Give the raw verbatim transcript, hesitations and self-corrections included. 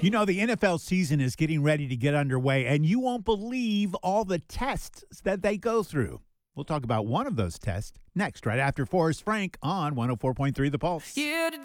You know, the N F L season is getting ready to get underway, and you won't believe all the tests that they go through. We'll talk about one of those tests next, right after Forrest Frank on one oh four point three The Pulse. Yeah.